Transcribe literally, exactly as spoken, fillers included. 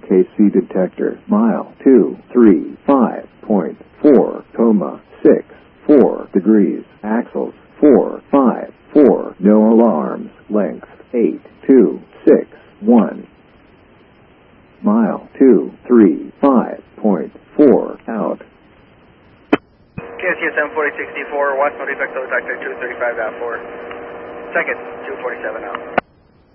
K C detector. Mile two three five point four, coma six four degrees. Axles four five four. No alarms. Length eight two six one. Mile two three five point four out. K S C seven forty sixty-four, Watson defecto detector two thirty-five point four. Second, two forty-seven out.